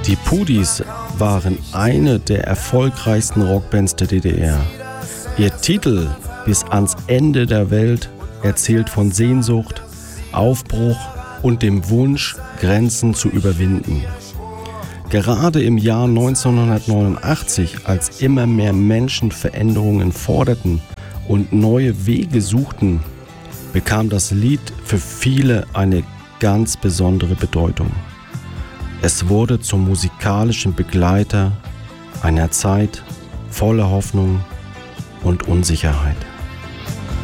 Die Pudis waren eine der erfolgreichsten Rockbands der DDR. Ihr Titel »Bis ans Ende der Welt« erzählt von Sehnsucht, Aufbruch und dem Wunsch, Grenzen zu überwinden. Gerade im Jahr 1989, als immer mehr Menschen Veränderungen forderten und neue Wege suchten, bekam das Lied für viele eine ganz besondere Bedeutung. Es wurde zum musikalischen Begleiter einer Zeit voller Hoffnung und Unsicherheit.